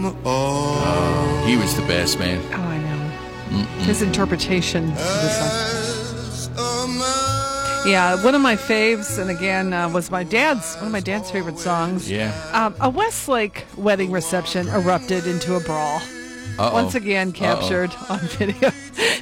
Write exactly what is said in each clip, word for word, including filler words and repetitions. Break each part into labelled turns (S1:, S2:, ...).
S1: Oh, he was the best, man.
S2: Oh, I know. Mm-mm. His interpretation of the song. Yeah, one of my faves, and again, uh, was my dad's, one of my dad's favorite songs.
S1: Yeah.
S2: Um, a Westlake wedding reception erupted into a brawl.
S1: Uh-oh.
S2: Once again captured Uh-oh. on video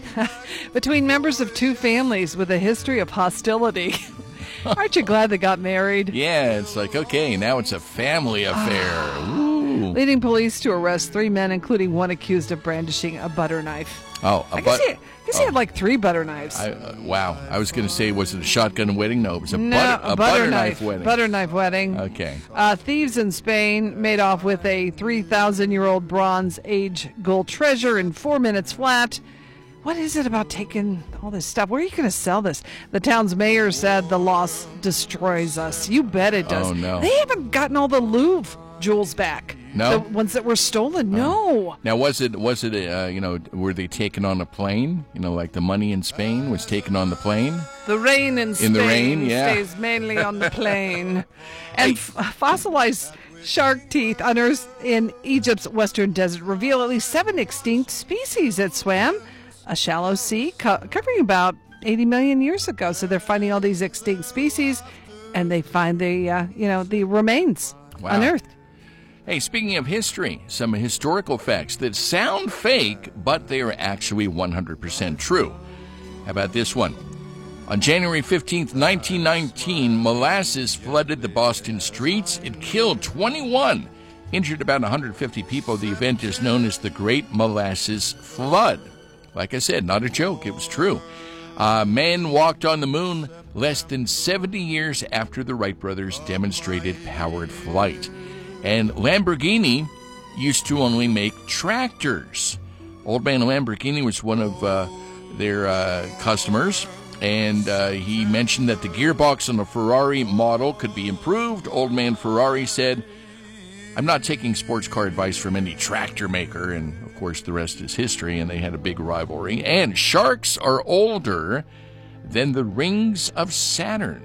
S2: between members of two families with a history of hostility. Aren't you glad they got married?
S1: Yeah, it's like, okay, now it's a family affair. Ooh.
S2: Leading police to arrest three men, including one accused of brandishing a butter knife.
S1: Oh, a
S2: I guess,
S1: but-
S2: he, I guess
S1: oh.
S2: he had like three butter knives.
S1: I, uh, wow. I was going to say, was it a shotgun wedding? No, it was a,
S2: no,
S1: butter, a,
S2: a
S1: butter,
S2: butter
S1: knife,
S2: knife
S1: wedding.
S2: Butter knife wedding.
S1: Okay.
S2: Uh, thieves in Spain made off with a three thousand year old Bronze Age gold treasure in four minutes flat. What is it about taking all this stuff? Where are you going to sell this? The town's mayor said the loss destroys us. You bet it does.
S1: Oh, no.
S2: They haven't gotten all the Louvre jewels back.
S1: No?
S2: The ones that were stolen. No.
S1: Now, was it, was it uh, you know, were they taken on a plane? You know, like the money in Spain was taken on the plane?
S2: The rain in,
S1: in
S2: Spain
S1: the rain, yeah.
S2: stays mainly on the plane. And f- fossilized shark teeth unearthed in Egypt's western desert reveal at least seven extinct species that swam a shallow sea co- covering about eighty million years ago. So they're finding all these extinct species, and they find the, uh, you know, the remains
S1: Wow.
S2: unearthed.
S1: Hey, speaking of history, some historical facts that sound fake, but they are actually one hundred percent true. How about this one? On January fifteenth, nineteen nineteen, molasses flooded the Boston streets. It killed twenty-one, injured about one hundred fifty people. The event is known as the Great Molasses Flood. Like I said, not a joke. It was true. Uh, man walked on the moon less than seventy years after the Wright brothers demonstrated powered flight. And Lamborghini used to only make tractors. Old man Lamborghini was one of uh, their uh, customers, and uh, he mentioned that the gearbox on a Ferrari model could be improved. Old man Ferrari said, I'm not taking sports car advice from any tractor maker, and of course the rest is history, and they had a big rivalry. And sharks are older than the rings of Saturn.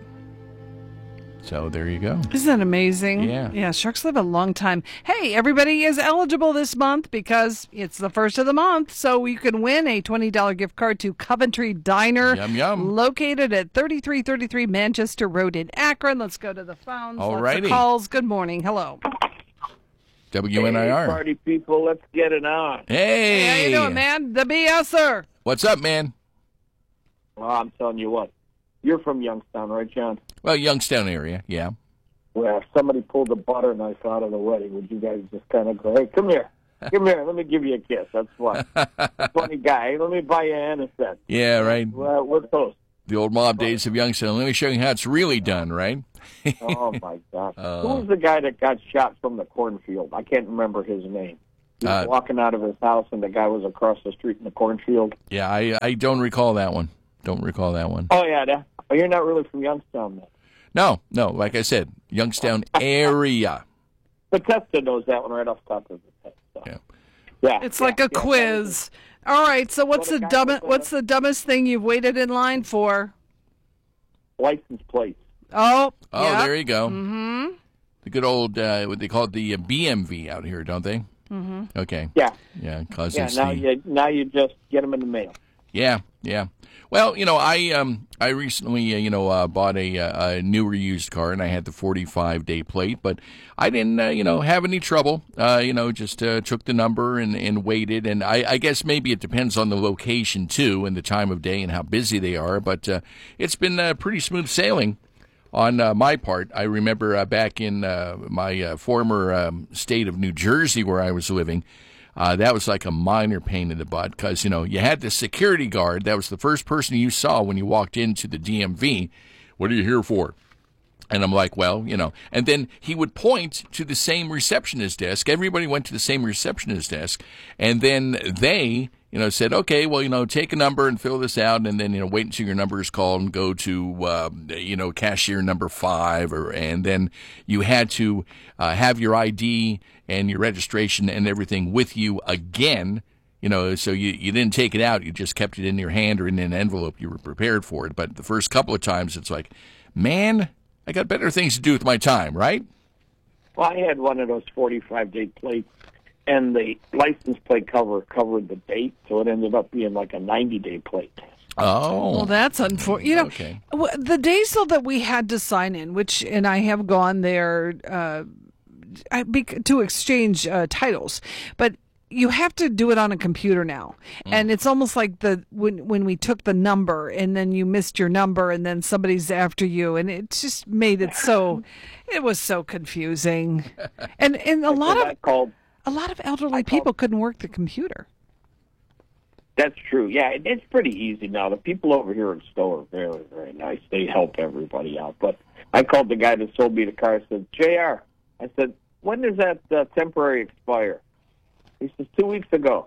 S1: So there you go.
S2: Isn't that amazing?
S1: Yeah.
S2: Yeah, sharks live a long time. Hey, everybody is eligible this month because it's the first of the month, so you can win a twenty dollars gift card to Coventry Diner.
S1: Yum, yum.
S2: Located at thirty-three thirty-three Manchester Road in Akron. Let's go to the phones.
S1: All
S2: Lots
S1: righty.
S2: of calls. Good morning. Hello.
S1: W N I R.
S3: Hey, party people, let's get it on.
S1: Hey.
S2: Hey, how you doing, man? The BSer.
S1: What's up, man?
S3: Well, I'm telling you what. You're from Youngstown, right, John?
S1: Well, Youngstown area, yeah.
S3: Well, if somebody pulled a butter knife out of the wedding, would you guys just kind of go, hey, come here. Come here. Let me give you a kiss. That's fun. Funny guy. Let me buy you an innocent.
S1: Yeah, right.
S3: Well, we're close.
S1: The old mob days of Youngstown. Let me show you how it's really done, right?
S3: Oh, my God.
S1: Uh,
S3: Who was the guy that got shot from the cornfield? I can't remember his name. He was
S1: Uh,
S3: walking out of his house, and the guy was across the street in the cornfield.
S1: Yeah, I, I don't recall that one. Don't recall that one.
S3: Oh, yeah. That, oh, you're not really from Youngstown, then.
S1: No, no, like I said, Youngstown area.
S3: Bethesda knows that one right off the top of his head. So.
S1: Yeah.
S3: Yeah.
S2: It's
S3: yeah,
S2: like a
S3: yeah,
S2: quiz. All right, so what's
S3: Well,
S2: the
S3: the guy
S2: dumbest
S3: was, uh,
S2: what's the dumbest thing you've waited in line for?
S3: License plates.
S2: Oh,
S1: Oh,
S2: yeah.
S1: there you go. Mm-hmm. The good old, uh, what they call it, the uh, B M V out here, don't they? Mm-hmm. Okay.
S3: Yeah.
S1: Yeah, cause
S3: Yeah,
S1: it's
S3: now
S1: the,
S3: you now you just get them in the mail.
S1: Yeah, yeah. Well, you know, I um I recently uh, you know uh, bought a, a newer used car, and I had the forty-five day plate, but I didn't uh, you know have any trouble. Uh, you know, just uh, took the number and, and waited, and I, I guess maybe it depends on the location too, and the time of day, and how busy they are. But uh, it's been uh, pretty smooth sailing on uh, my part. I remember uh, back in uh, my uh, former um, state of New Jersey, where I was living. Uh, that was like a minor pain in the butt because, you know, you had the security guard. That was the first person you saw when you walked into the D M V. What are you here for? And I'm like, well, you know. And then he would point to the same receptionist desk. Everybody went to the same receptionist desk. And then they, you know, said, okay, well, you know, take a number and fill this out. And then, you know, wait until your number is called and go to, uh, you know, cashier number five. Or And then you had to uh, have your I D and your registration and everything with you again, you know, so you, you didn't take it out. You just kept it in your hand or in an envelope. You were prepared for it. But the first couple of times, it's like, man, I got better things to do with my time, right?
S3: Well, I had one of those forty-five day plates, and the license plate cover covered the date, so it ended up being like a ninety-day plate.
S1: Oh.
S2: Well, that's unfortunate. You know,
S1: Okay.
S2: w- the days though that we had to sign in, which, and I have gone there uh, I, bec- to exchange uh, titles, but you have to do it on a computer now, and it's almost like the when when we took the number and then you missed your number and then somebody's after you, and it just made it so it was so confusing, and and a lot
S3: I
S2: of
S3: called.
S2: a lot of elderly
S3: called-
S2: people couldn't work the computer.
S3: That's true. Yeah, it, it's pretty easy now. The people over here in Stowe are very, very nice. They help everybody out. But I called the guy that sold me the car. I said, J R, I said, when does that uh, temporary expire? He says, two weeks ago.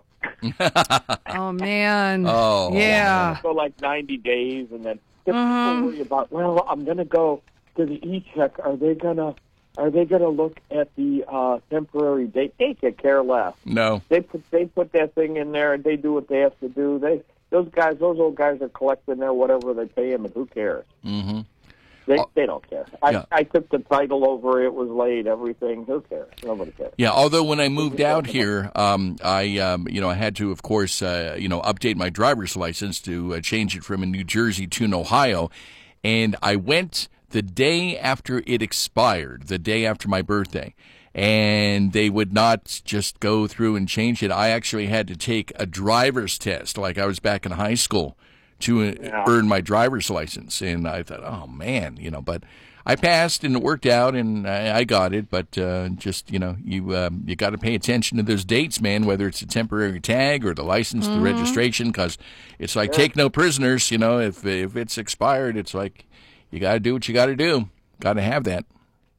S2: Oh man!
S1: Oh.
S2: yeah.
S3: So like ninety days, and then the
S2: Uh-huh.
S3: people worry about, well, I'm going to go to the E-Check. Are they going to are they going to look at the uh, temporary date? They could care less.
S1: No.
S3: They put they put that thing in there, and they do what they have to do. They those guys, those old guys are collecting their whatever they pay them, and who cares?
S1: Mm-hmm.
S3: They they don't care. I
S1: Yeah.
S3: I took the title over. It was late. Everything. Who cares? Nobody cares.
S1: Yeah, although when I moved out here, um, I um, you know I had to, of course, uh, you know, update my driver's license to uh, change it from in New Jersey to in Ohio, and I went the day after it expired, the day after my birthday, and they would not just go through and change it. I actually had to take a driver's test, like I was back in high school, to uh,
S3: Yeah.
S1: earn my driver's license. And I thought, oh man, you know, but I passed and it worked out and I, I got it. But uh, just, you know, you um, you got to pay attention to those dates, man, whether it's a temporary tag or the license, the registration, because it's like take no prisoners. You know, if if it's expired, it's like you got to do what you got to do. Got to have that.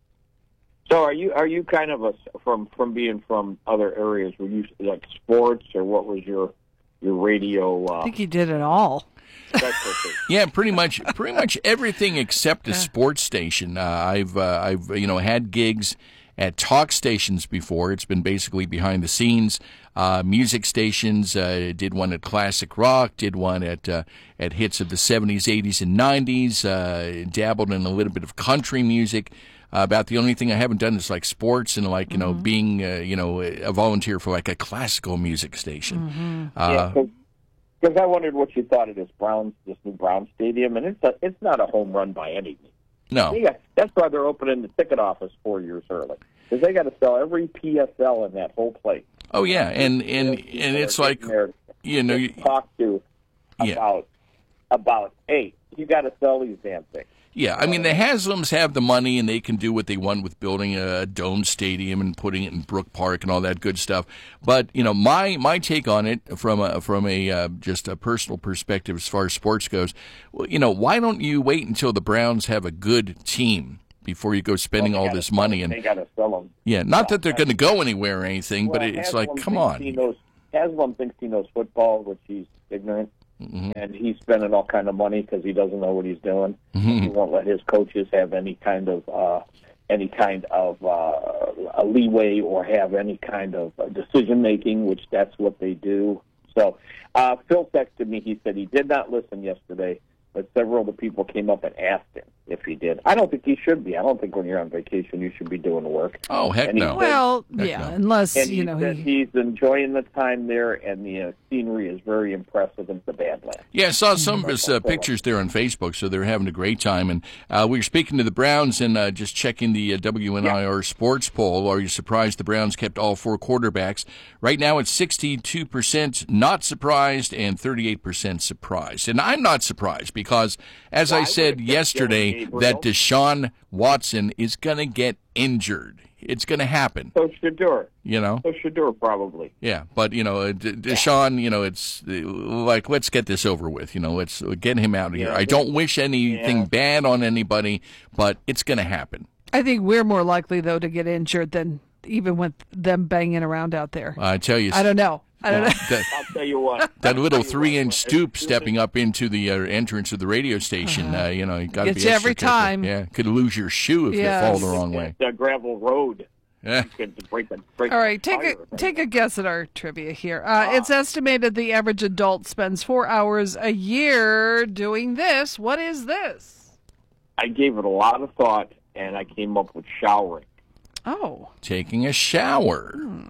S3: So are you are you kind of a from from being from other areas? Were you like sports, or what was your your radio
S2: I
S3: uh,
S2: think he did it all.
S3: specialty?
S1: Yeah, pretty much, pretty much everything except a sports station. Uh, I've, uh, I've, you know, had gigs at talk stations before. It's been basically behind the scenes. Uh, music stations. Uh, did one at classic rock. Did one at uh, at hits of the seventies, eighties, and nineties. Uh, dabbled in a little bit of country music. Uh, about the only thing I haven't done is like sports and like you know being uh, you know a volunteer for like a classical music station. Uh,
S3: Yeah, because I wondered what you thought of this Browns, this new Brown Stadium, and it's a, it's not a home run by any means.
S1: no.
S3: Yeah, that's why they're opening the ticket office four years early, because they got to sell every P S L in that whole place.
S1: Oh yeah, and and and it's like you know. You,
S3: talk to
S1: Yeah.
S3: about about hey, you got to sell these damn things.
S1: Yeah, I mean, the Haslams have the money and they can do what they want with building a dome stadium and putting it in Brook Park and all that good stuff. But, you know, my, my take on it from a, from a uh, just a personal perspective as far as sports goes, well, you know, why don't you wait until the Browns have a good team before you go spending
S3: Well, they
S1: all
S3: gotta
S1: this
S3: sell
S1: money?
S3: them.
S1: And
S3: they got to sell them.
S1: yeah, not that they're going to go anywhere or anything, but
S3: Well,
S1: it's
S3: Haslam
S1: like, come
S3: thinks
S1: on.
S3: He knows, Haslam thinks he knows football, which he's ignorant.
S1: Mm-hmm.
S3: And he's spending all kind of money because he doesn't know what he's doing.
S1: Mm-hmm.
S3: He won't let his coaches have any kind of uh, any kind of uh, a leeway or have any kind of uh, decision making, which that's what they do. So uh, Phil texted me. He said he did not listen yesterday, but several of the people came up and asked him if he did. I don't think he should be. I don't think when you're on vacation you should be doing the work.
S1: Oh, heck
S3: And he
S1: no.
S3: said-
S2: Well,
S1: Heck
S2: yeah,
S1: no.
S2: unless
S3: And
S2: you
S3: he
S2: know
S3: said
S2: he.
S3: he's enjoying the time there, and the uh, scenery is very impressive in the Badlands.
S1: Yeah, I saw some of his uh, pictures there on Facebook, so they're having a great time. And uh, we were speaking to the Browns and uh, just checking the uh, W N I R sports poll. Are you surprised the Browns kept all four quarterbacks? Right now it's sixty-two percent not surprised and thirty-eight percent surprised. And I'm not surprised because, as
S3: Well,
S1: I
S3: I
S1: said
S3: would've kept
S1: yesterday,
S3: Gabriel.
S1: that Deshaun Watson is going to get injured. It's going to happen,
S3: So Shador.
S1: you know?
S3: So Shador probably.
S1: Yeah, but you know, D- Deshaun, you know, it's uh, like let's get this over with. You know, let's get him out of here.
S3: Yeah,
S1: I don't wish anything
S3: yeah.
S1: bad on anybody, but it's going to happen.
S2: I think we're more likely though to get injured than even with them banging around out there.
S1: I tell you,
S2: I don't know. I don't know.
S1: that,
S3: I'll tell you what.
S1: that little
S3: I'll tell you
S1: three-inch
S3: what,
S1: stoop
S3: as soon
S1: stepping up into the uh, entrance of the radio station. Uh, you know, you got to
S2: Gets
S1: be
S2: you
S1: extra
S2: every
S1: careful.
S2: time.
S1: Yeah, could lose your shoe if
S2: Yes.
S1: you fall the wrong
S3: as-
S1: way.
S3: The gravel road.
S1: Yeah.
S3: You could break a, break
S2: All right, take
S3: tire.
S2: a take a guess at our trivia here. Uh, it's estimated the average adult spends four hours a year doing this. What is this?
S3: I gave it a lot of thought, and I came up with showering.
S2: Oh,
S1: Taking a shower.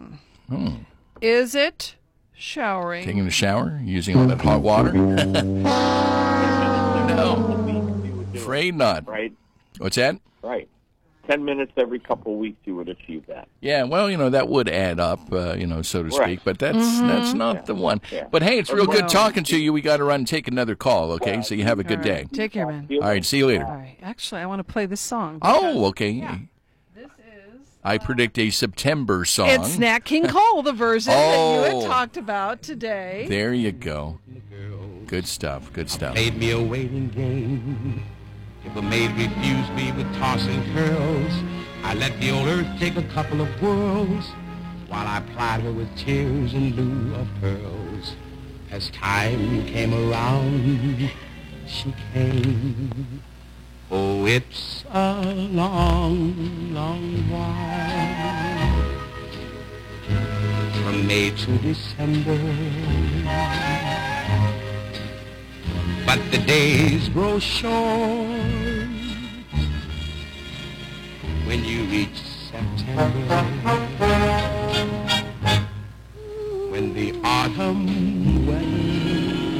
S1: Hmm.
S2: Is it showering?
S1: Taking a shower? Using all that hot water? No. Afraid not.
S3: Right?
S1: What's that?
S3: Right. Ten minutes every couple of weeks, you would achieve that.
S1: Yeah, well, you know, that would add up, uh, you know, so to speak,
S3: Right.
S1: but that's
S2: Mm-hmm.
S1: that's not
S3: Yeah.
S1: the one.
S3: Yeah.
S1: But, hey, it's real good
S2: Well-
S1: talking to you. We got to run and take another call, okay? So you have a good
S2: All
S1: day.
S2: right. Take care, man.
S1: All right, see you later.
S2: All right. Actually, I want to play this song.
S1: Oh, okay.
S2: This is.
S1: I predict a September song.
S2: It's Nat King Cole, the version that you
S1: Oh.
S2: had talked about today.
S1: There you go. Good stuff, good stuff.
S4: Played me a waiting game. If a maid refused me with tossing curls, I let the old earth take a couple of whirls while I plied her with tears in lieu of pearls. As time came around, she came. Oh, it's a long, long while from May to December. But the days grow short when you reach September, when the autumn weather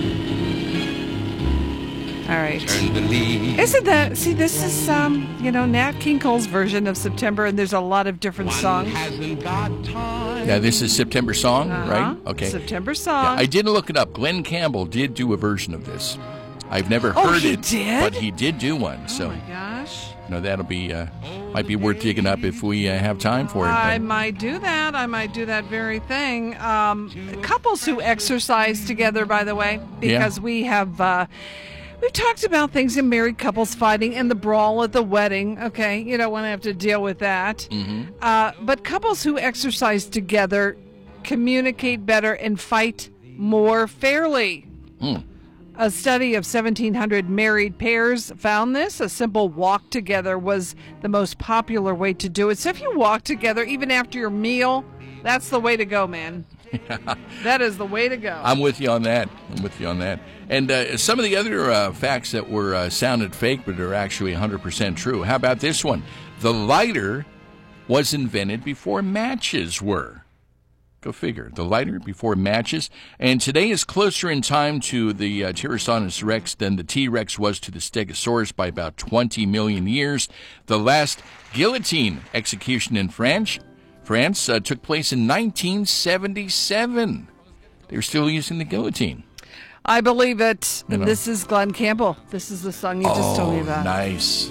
S2: All right.
S4: turns the leaves.
S2: Isn't that, see, this is, um, you know, Nat King Cole's version of September, and there's a lot of different
S4: One
S2: songs.
S4: hasn't got time.
S1: Yeah, this is September song,
S2: Uh-huh.
S1: right? Okay.
S2: September
S1: Yeah,
S2: song.
S1: I didn't look it up. Glenn Campbell did do a version of this. I've never
S2: Oh,
S1: heard
S2: he
S1: it,
S2: did?
S1: but he did do one. So,
S2: Oh, my gosh.
S1: you know, that'll be, uh, might be worth digging up if we uh, have time for it.
S2: I
S1: But-
S2: might do that. I might do that very thing. Um, couples who exercise together, by the way, because we have uh, we've talked about things in married couples fighting and the brawl at the wedding. Okay, you don't want to have to deal with that.
S1: Mm-hmm.
S2: Uh, but couples who exercise together communicate better and fight more fairly.
S1: Mm.
S2: A study of seventeen hundred married pairs found this. A simple walk together was the most popular way to do it. So if you walk together, even after your meal, that's the way to go, man. That is the way to go.
S1: I'm with you on that. I'm with you on that. And uh, some of the other uh, facts that were uh, sounded fake but are actually one hundred percent true. How about this one? The lighter was invented before matches were. Go figure. The lighter before matches. And today is closer in time to the uh, Tyrannosaurus rex than the T-Rex was to the Stegosaurus by about twenty million years. The last guillotine execution in France, France uh, took place in nineteen seventy-seven. They were still using the guillotine.
S2: I believe it.
S1: You know.
S2: This is Glenn Campbell. This is the song you just told me about.
S1: Nice.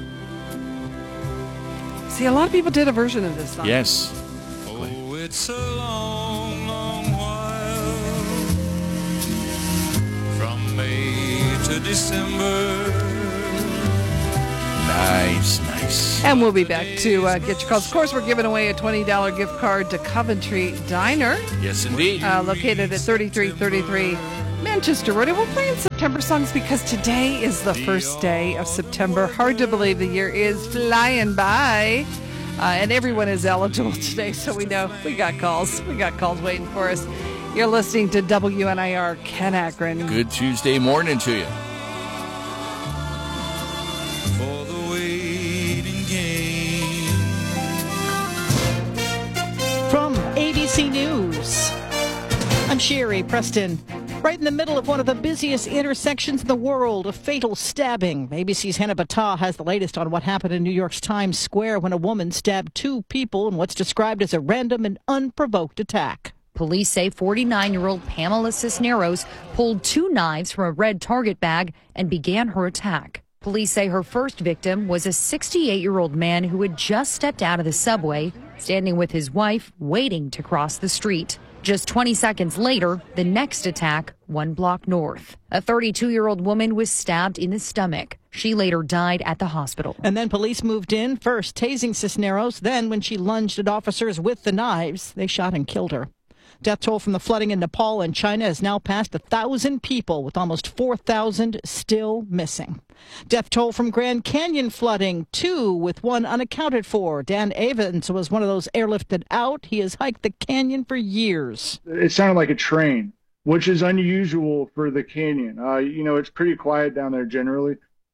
S2: See, a lot of people did a version of this song.
S1: Yes.
S5: Oh, it's a long, long while from May to December.
S1: Nice, nice.
S2: And we'll be back to uh, get your calls. Of course, we're giving away a twenty dollars gift card to Coventry Diner,
S1: Yes, indeed.
S2: uh, located at thirty-three thirty-three Manchester Road. And we're playing September songs because today is the first day of September. Hard to believe the year is flying by. Uh, and everyone is eligible today, so we know we got calls. We got calls waiting for us. You're listening to W N I R Ken Akron.
S1: Good Tuesday morning to you.
S5: For the waiting game.
S6: From A B C News, I'm Sherry Preston. Right in the middle of one of the busiest intersections in the world, a fatal stabbing. A B C's Hannah Battah has the latest on what happened in New York's Times Square when a woman stabbed two people in what's described as a random and unprovoked attack.
S7: Police say forty-nine-year-old Pamela Cisneros pulled two knives from a red Target bag and began her attack. Police say her first victim was a sixty-eight-year-old man who had just stepped out of the subway, standing with his wife, waiting to cross the street. Just twenty seconds later, the next attack, one block north. A thirty-two-year-old woman was stabbed in the stomach. She later died at the hospital.
S6: And then police moved in, first tasing Cisneros, then when she lunged at officers with the knives, they shot and killed her. Death toll from the flooding in Nepal and China has now passed one thousand people, with almost four thousand still missing. Death toll from Grand Canyon flooding, two, with one unaccounted for. Dan Evans was one of those airlifted out. He has hiked the canyon for years.
S8: It sounded like a train, which is unusual for the canyon. Uh, you know, it's pretty quiet down there generally.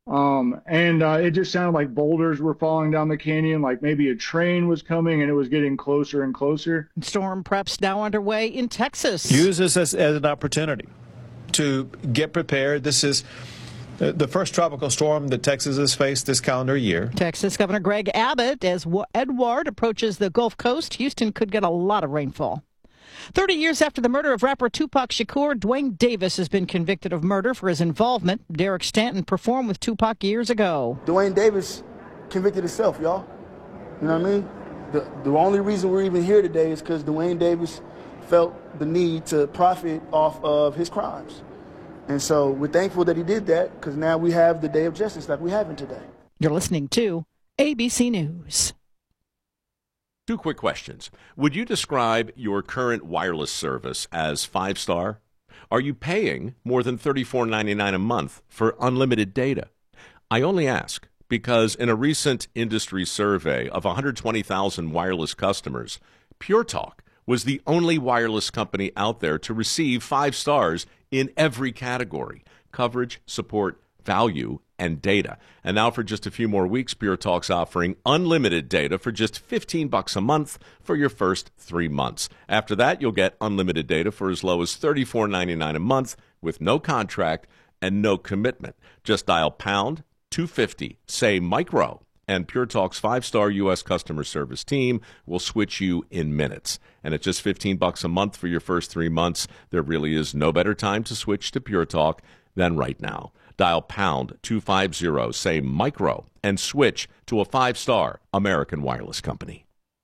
S8: Um, and uh, it just sounded like boulders were falling down the canyon, like maybe a train was coming and it was getting closer and closer.
S6: Storm prep's now underway in Texas.
S9: Use this as, as an opportunity to get prepared. This is the first tropical storm that Texas has faced this calendar year.
S6: Texas Governor Greg Abbott, as Edward approaches the Gulf Coast, Houston could get a lot of rainfall. Thirty years after the murder of rapper Tupac Shakur, Dwayne Davis has been convicted of murder for his involvement. Derek Stanton performed with Tupac years ago.
S10: Dwayne Davis convicted himself, y'all. You know what I mean? The, the only reason we're even here today is because Dwayne Davis felt the need to profit off of his crimes. And so we're thankful that he did that, because now we have the day of justice like we have today.
S6: You're listening to A B C News.
S11: Two quick questions. Would you describe your current wireless service as five-star? Are you paying more than thirty-four ninety-nine a month for unlimited data? I only ask because in a recent industry survey of one hundred twenty thousand wireless customers, Pure Talk was the only wireless company out there to receive five stars in every category: coverage, support, value, and data. And now for just a few more weeks, Pure Talk's offering unlimited data for just fifteen bucks a month for your first three months. After that, you'll get unlimited data for as low as thirty-four ninety-nine a month with no contract and no commitment. Just dial pound two fifty, say micro, and Pure Talk's five-star U S customer service team will switch you in minutes. And at just fifteen bucks a month for your first three months, there really is no better time to switch to Pure Talk than right now. Dial pound two fifty, say micro, and switch to a five-star American wireless company.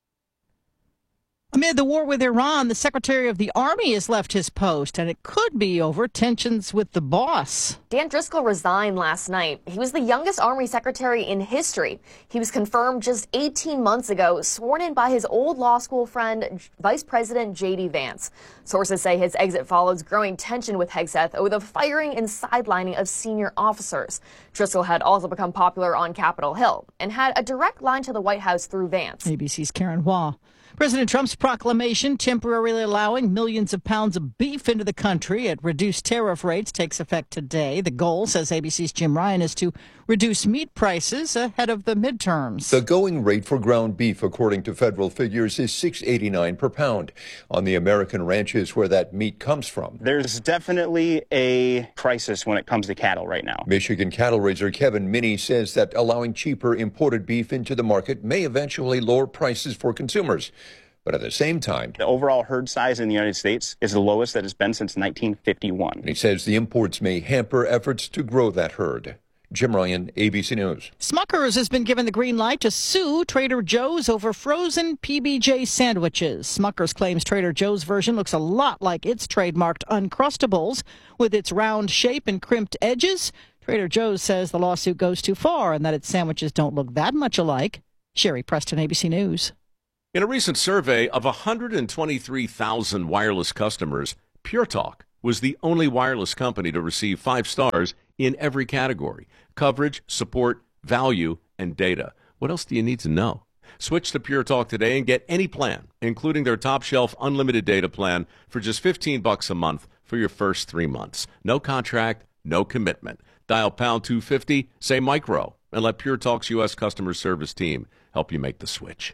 S6: Amid the war with Iran, the Secretary of the Army has left his post, and it could be over tensions with the boss.
S12: Dan Driscoll resigned last night. He was the youngest Army secretary in history. He was confirmed just eighteen months ago, sworn in by his old law school friend, Vice President J D Vance. Sources say his exit follows growing tension with Hegseth over the firing and sidelining of senior officers. Driscoll had also become popular on Capitol Hill and had a direct line to the White House through Vance.
S6: A B C's Karen Hua. President Trump's proclamation temporarily allowing millions of pounds of beef into the country at reduced tariff rates takes effect today. The goal, says A B C's Jim Ryan, is to reduce meat prices ahead of the midterms.
S13: The going rate for ground beef, according to federal figures, is six eighty-nine per pound. On the American ranches where that meat comes from,
S14: there's definitely a crisis when it comes to cattle right now.
S13: Michigan cattle raiser Kevin Minnie says that allowing cheaper imported beef into the market may eventually lower prices for consumers. But at the same time,
S14: the overall herd size in the United States is the lowest that it's been since nineteen fifty-one.
S13: And he says the imports may hamper efforts to grow that herd. Jim Ryan, A B C News.
S6: Smucker's has been given the green light to sue Trader Joe's over frozen P B J sandwiches. Smucker's claims Trader Joe's version looks a lot like its trademarked Uncrustables, with its round shape and crimped edges. Trader Joe's says the lawsuit goes too far and that its sandwiches don't look that much alike. Sherry Preston, A B C News.
S11: In a recent survey of one hundred twenty-three thousand wireless customers, Pure Talk was the only wireless company to receive five stars in every category: coverage, support, value, and data. What else do you need to know? Switch to Pure Talk today and get any plan, including their top-shelf unlimited data plan, for just fifteen bucks a month for your first three months. No contract, no commitment. Dial pound two fifty, say micro, and let Pure Talk's U S customer service team help you make the switch.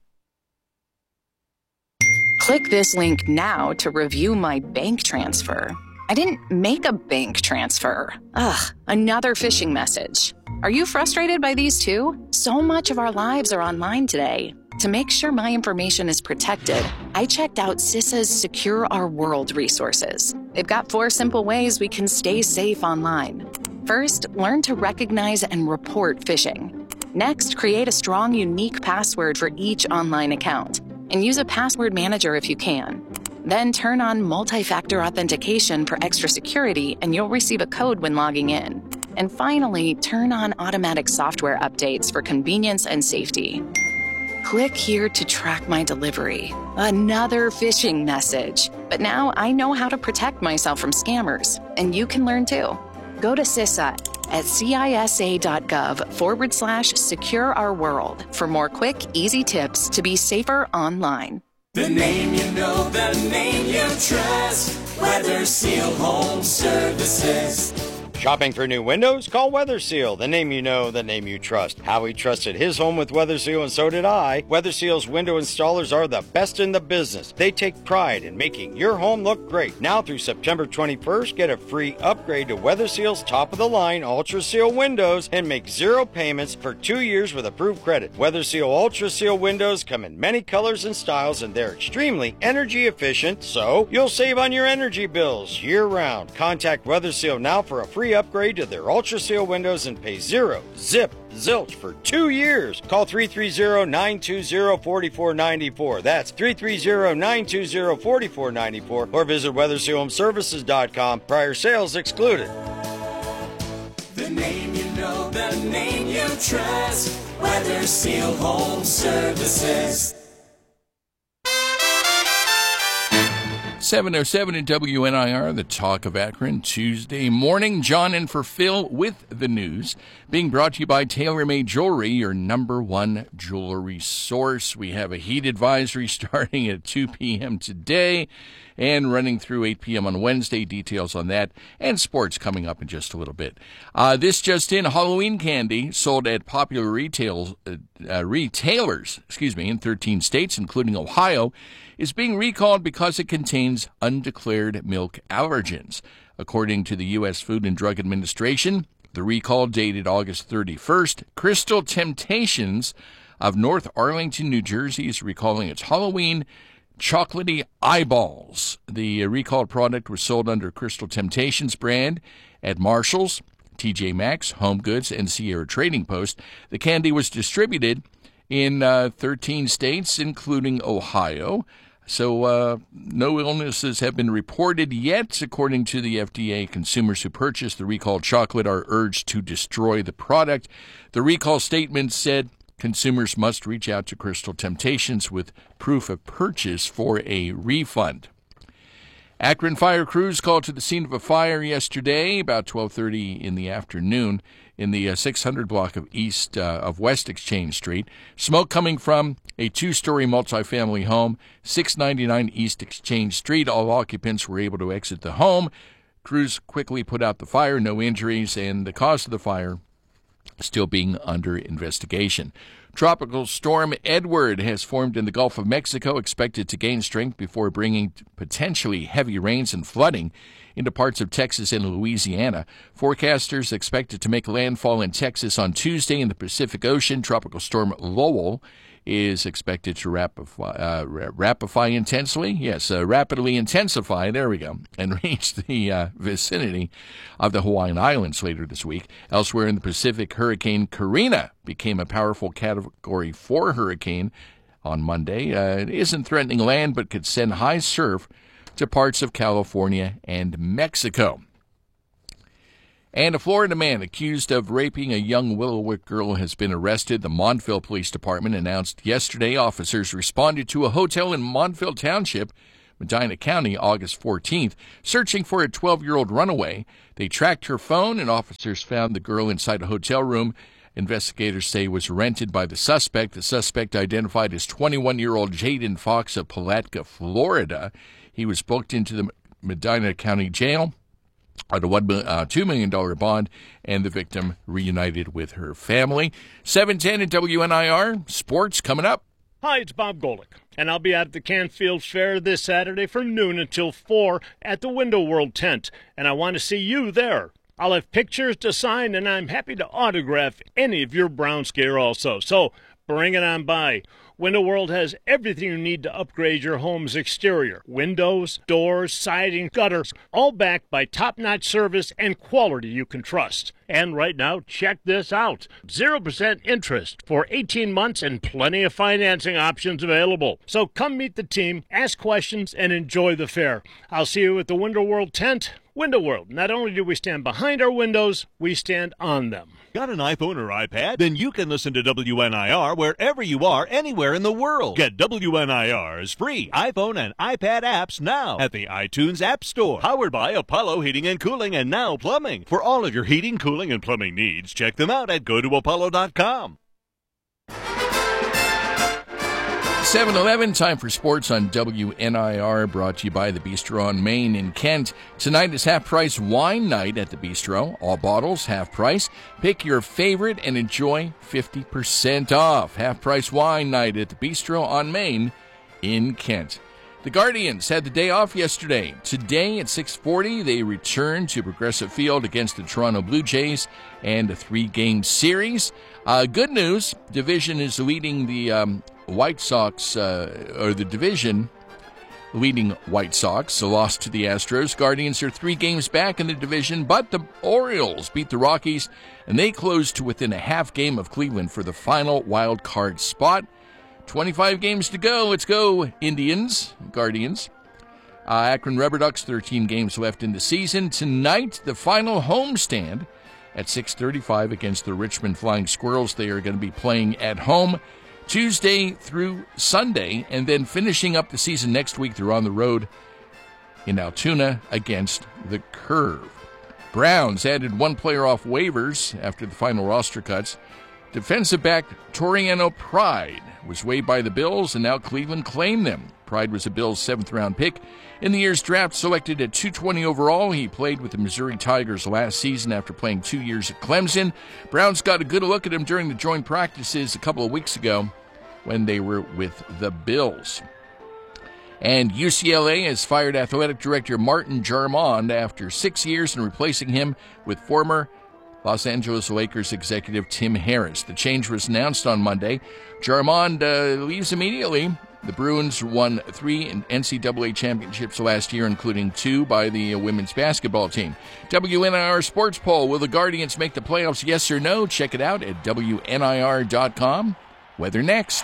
S15: Click this link now to review my bank transfer. I didn't make a bank transfer. Ugh, another phishing message. Are you frustrated by these too? So much of our lives are online today. To make sure my information is protected, I checked out CISA's Secure Our World resources. They've got four simple ways we can stay safe online. First, learn to recognize and report phishing. Next, create a strong, unique password for each online account, and use a password manager if you can. Then turn on multi-factor authentication for extra security, and you'll receive a code when logging in. And finally, turn on automatic software updates for convenience and safety. Click here to track my delivery. Another phishing message. But now I know how to protect myself from scammers, and you can learn too. Go to CISA at cisa.gov forward slash secure our world for more quick, easy tips to be safer online.
S5: The name you know, the name you trust, Weather Seal Home Services.
S16: Shopping for new windows? Call Weather Seal, the name you know, the name you trust. Howie trusted his home with Weather Seal, and so did I. Weather Seal's window installers are the best in the business. They take pride in making your home look great. Now through September twenty-first, get a free upgrade to Weather Seal's top-of-the-line Ultra Seal windows and make zero payments for two years with approved credit. Weather Seal Ultra Seal windows come in many colors and styles, and they're extremely energy efficient, so you'll save on your energy bills year-round. Contact Weather Seal now for a free upgrade to their Ultra Seal windows and pay zero, zip, zilch for two years. Call three three zero, nine two zero, four four nine four. That's three three zero, nine two zero, four four nine four or visit weather seal home services dot com. Prior sales excluded.
S5: The name you know, the name you trust. Weather Seal Home Services.
S1: seven oh seven at W N I R, the Talk of Akron, Tuesday morning. John in for Phil with the news. Being brought to you by TaylorMade Jewelry, your number one jewelry source. We have a heat advisory starting at two p.m. today and running through eight p.m. on Wednesday. Details on that and sports coming up in just a little bit. Uh, this just in, Halloween candy sold at popular retail, uh, uh, retailers excuse me, in thirteen states, including Ohio, is being recalled because it contains undeclared milk allergens. According to the U S Food and Drug Administration, the recall dated August thirty-first. Crystal Temptations of North Arlington, New Jersey is recalling its Halloween chocolatey eyeballs. The recalled product was sold under Crystal Temptations brand at Marshall's, T J Maxx, Home Goods, and Sierra Trading Post. The candy was distributed in uh, thirteen states, including Ohio. So uh, no illnesses have been reported yet. According to the F D A, consumers who purchase the recalled chocolate are urged to destroy the product. The recall statement said consumers must reach out to Crystal Temptations with proof of purchase for a refund. Akron fire crews called to the scene of a fire yesterday about twelve thirty in the afternoon in the uh, six hundred block of East uh, of West Exchange Street. Smoke coming from a two-story multifamily home, six ninety-nine East Exchange Street. All occupants were able to exit the home. Crews quickly put out the fire, no injuries, and the cause of the fire still being under investigation. Tropical storm Edward has formed in the Gulf of Mexico, expected to gain strength before bringing potentially heavy rains and flooding into parts of Texas and Louisiana. Forecasters expect it to make landfall in Texas on Tuesday in the Pacific Ocean. Tropical storm Lowell is expected to rapify, uh, rapify intensely, yes, uh, rapidly intensify, there we go, and reach the uh, vicinity of the Hawaiian Islands later this week. Elsewhere in the Pacific, Hurricane Karina became a powerful Category four hurricane on Monday. Uh, it isn't threatening land, but could send high surf to parts of California and Mexico. And a Florida man accused of raping a young Willowick girl has been arrested. The Montville Police Department announced yesterday officers responded to a hotel in Montville Township, Medina County, August fourteenth, searching for a twelve-year-old runaway. They tracked her phone, and officers found the girl inside a hotel room investigators say was rented by the suspect. The suspect, identified as twenty-one-year-old Jaden Fox of Palatka, Florida. He was booked into the Medina County Jail at a one, uh, two million dollars bond, and the victim reunited with her family. seven ten at W N I R. Sports coming up.
S17: Hi, it's Bob Golick, and I'll be at the Canfield Fair this Saturday from noon until four at the Window World tent, and I want to see you there. I'll have pictures to sign, and I'm happy to autograph any of your Browns gear also, so bring it on by. Window World has everything you need to upgrade your home's exterior. Windows, doors, siding, gutters, all backed by top-notch service and quality you can trust. And right now, check this out. zero percent interest for eighteen months and plenty of financing options available. So come meet the team, ask questions, and enjoy the fair. I'll see you at the Window World tent. Window World, not only do we stand behind our windows, we stand on them.
S18: Got an iPhone or iPad? Then you can listen to W N I R wherever you are, anywhere in the world. Get W N I R's free iPhone and iPad apps now at the iTunes App Store. Powered by Apollo Heating and Cooling and Now Plumbing. For all of your heating, cooling, and plumbing needs, check them out at go to apollo dot com.
S1: seven eleven, time for sports on W N I R, brought to you by the Bistro on Main in Kent. Tonight is half-price wine night at the Bistro. All bottles, half price. Pick your favorite and enjoy fifty percent off. Half-price wine night at the Bistro on Main in Kent. The Guardians had the day off yesterday. Today at six forty, they return to Progressive Field against the Toronto Blue Jays and a three-game series. Uh, good news, division is leading the um, White Sox, uh, or the division leading White Sox, so lost to the Astros. Guardians are three games back in the division, but the Orioles beat the Rockies, and they closed to within a half game of Cleveland for the final wild card spot. twenty-five games to go. Let's go, Indians, Guardians. Uh, Akron Rubber Ducks, thirteen games left in the season. Tonight, the final homestand at six thirty-five against the Richmond Flying Squirrels. They are going to be playing at home Tuesday through Sunday, and then finishing up the season next week. They're on the road in Altoona against the Curve. Browns added one player off waivers after the final roster cuts. Defensive back Toriano Pride was waived by the Bills, and now Cleveland claimed them. Pride was a Bills seventh-round pick. In the year's draft, selected at two twenty overall, he played with the Missouri Tigers last season after playing two years at Clemson. Browns got a good look at him during the joint practices a couple of weeks ago when they were with the Bills. And U C L A has fired athletic director Martin Jarmond after six years and replacing him with former Los Angeles Lakers executive Tim Harris. The change was announced on Monday. Jarmond uh, leaves immediately. The Bruins won three N C double A championships last year, including two by the women's basketball team. W N I R Sports Poll, will the Guardians make the playoffs, yes or no? Check it out at W N I R dot com. Weather next.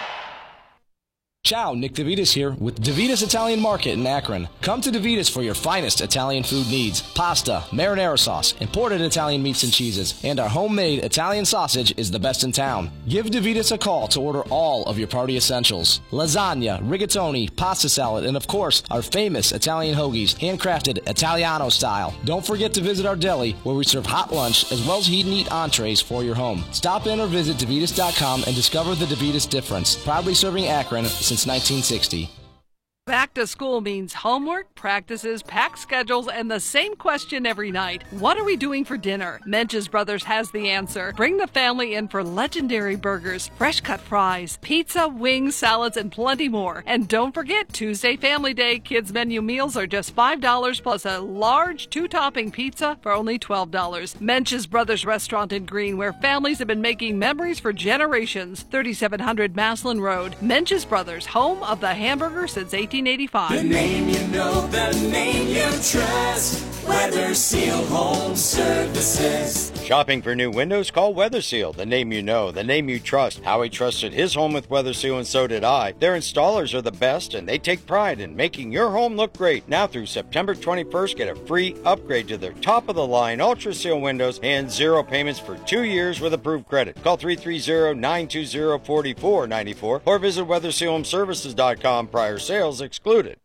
S19: Ciao, Nick DeVitas here with DeVitas Italian Market in Akron. Come to DeVitas for your finest Italian food needs. Pasta, marinara sauce, imported Italian meats and cheeses, and our homemade Italian sausage is the best in town. Give DeVitas a call to order all of your party essentials. Lasagna, rigatoni, pasta salad, and of course, our famous Italian hoagies, handcrafted Italiano style. Don't forget to visit our deli where we serve hot lunch as well as heat and eat entrees for your home. Stop in or visit DeVitas dot com and discover the DeVitas difference. Proudly serving Akron since nineteen sixty.
S2: Back to school means homework, practices, packed schedules, and the same question every night. What are we doing for dinner? Mench's Brothers has the answer. Bring the family in for legendary burgers, fresh cut fries, pizza, wings, salads, and plenty more. And don't forget, Tuesday Family Day kids menu meals are just five dollars plus a large two-topping pizza for only twelve dollars. Mench's Brothers Restaurant in Green, where families have been making memories for generations. thirty-seven hundred Maslin Road. Mench's Brothers, home of the hamburger since eighteen eighty-five.
S5: The name you know, the name you trust. Weather Seal Home Services.
S16: Shopping for new windows? Call Weather Seal, the name you know, the name you trust. Howie trusted his home with Weather Seal, and so did I. Their installers are the best, and they take pride in making your home look great. Now through September twenty-first, get a free upgrade to their top-of-the-line Ultra Seal windows and zero payments for two years with approved credit. Call three three zero, nine two zero, four four nine four or visit weather seal home services dot com. Prior sales excluded.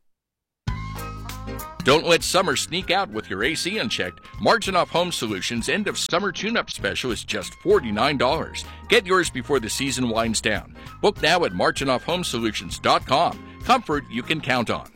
S1: Don't let summer sneak out with your A C unchecked. Margin Off Home Solutions end of summer tune-up special is just forty-nine dollars. Get yours before the season winds down. Book now at margin off home solutions dot com. Comfort you can count on.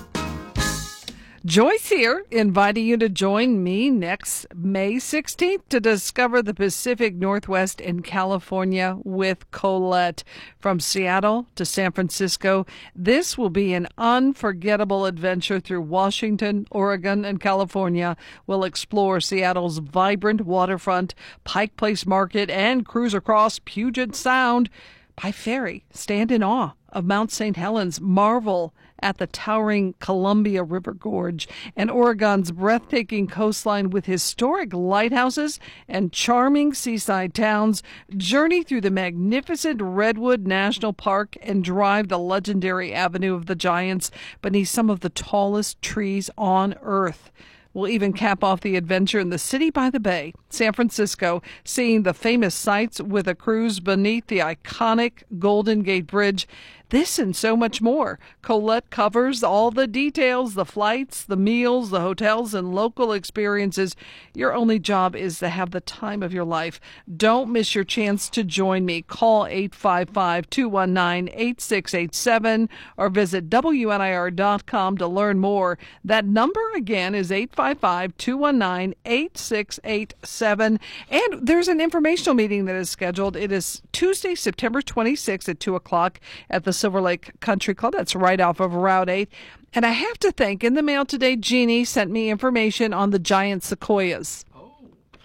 S2: Joyce here, inviting you to join me next May sixteenth to discover the Pacific Northwest in California with Colette. From Seattle to San Francisco, this will be an unforgettable adventure through Washington, Oregon, and California. We'll explore Seattle's vibrant waterfront, Pike Place Market, and cruise across Puget Sound. By ferry, stand in awe of Mount Saint Helens, marvel at the towering Columbia River Gorge, and Oregon's breathtaking coastline with historic lighthouses and charming seaside towns. Journey through the magnificent Redwood National Park and drive the legendary Avenue of the Giants beneath some of the tallest trees on Earth. We'll even cap off the adventure in the city by the bay, San Francisco, seeing the famous sights with a cruise beneath the iconic Golden Gate Bridge. This and so much more. Colette covers all the details, the flights, the meals, the hotels, and local experiences. Your only job is to have the time of your life. Don't miss your chance to join me. Call eight five five, two one nine, eight six eight seven or visit W N I R dot com to learn more. That number again is eight five five, two one nine, eight six eight seven. And there's an informational meeting that is scheduled. It is Tuesday, September twenty-sixth at two o'clock at the Silver Lake Country Club. That's right off of Route eight. And I have to thank, in the mail today, Jeannie sent me information on the giant sequoias. Oh,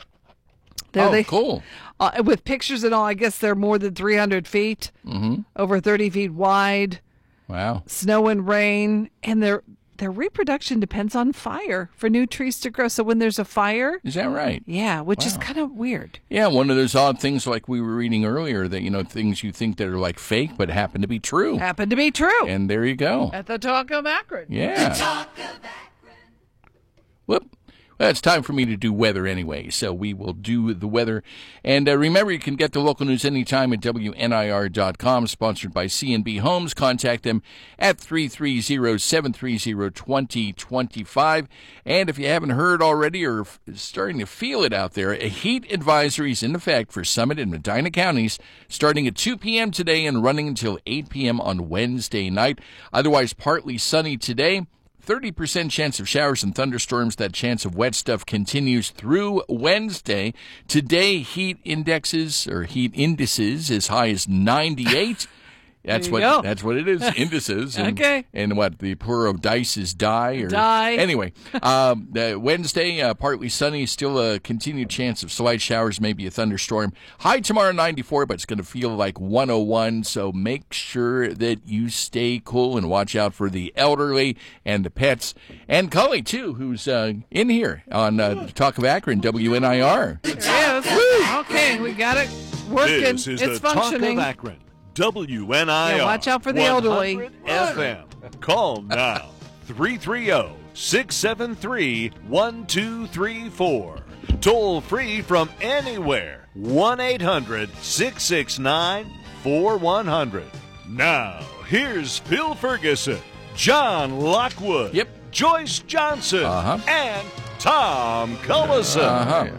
S2: there
S1: oh
S2: they,
S1: cool.
S2: Uh, with pictures and all, I guess they're more than three hundred feet,
S1: mm-hmm.
S2: over thirty feet wide.
S1: Wow.
S2: Snow and rain. And their their reproduction depends on fire for new trees to grow. So when there's a fire.
S1: Is that right?
S2: Yeah, which
S1: wow.
S2: is kind of weird.
S1: Yeah, one of those odd things like we were reading earlier that, you know, things you think that are like fake but happen to be true.
S2: Happen to be true.
S1: And there you go.
S2: At the Talk of Akron.
S1: Yeah.
S2: The Talk of Akron.
S1: Whoop. Well, it's time for me to do weather anyway, so we will do the weather. And uh, remember, you can get the local news anytime at W N I R dot com, sponsored by C and B Homes. Contact them at three three zero, seven three zero, two zero two five. And if you haven't heard already or f- starting to feel it out there, a heat advisory is in effect for Summit and Medina counties starting at two p.m. today and running until eight p.m. on Wednesday night. Otherwise, partly sunny today. thirty percent chance of showers and thunderstorms. That chance of wet stuff continues through Wednesday. Today, heat indexes or heat indices as high as ninety-eight. That's what
S2: go.
S1: that's what it is. Indices. And,
S2: okay.
S1: And what the plural of dice is die or
S2: die.
S1: Anyway, um, the Wednesday uh, partly sunny. Still a continued chance of slight showers, maybe a thunderstorm. High tomorrow ninety-four, but it's going to feel like one oh one. So make sure that you stay cool and watch out for the elderly and the pets and Cully too, who's uh, in here on uh, Talk of Akron W N I R.
S2: There it is. Okay, we got it working.
S18: This is
S2: it's
S18: the
S2: functioning.
S18: Talk of Akron. W N I R.
S2: Yeah, watch out for the elderly.
S18: F M. Call now. three three zero, six seven three, one two three four. Toll free from anywhere. one eight hundred, six six nine, four one zero zero. Now, here's Phil Ferguson, John Lockwood,
S1: yep.
S18: Joyce Johnson,
S1: uh-huh.
S18: and Tom Cullison.
S1: Uh-huh.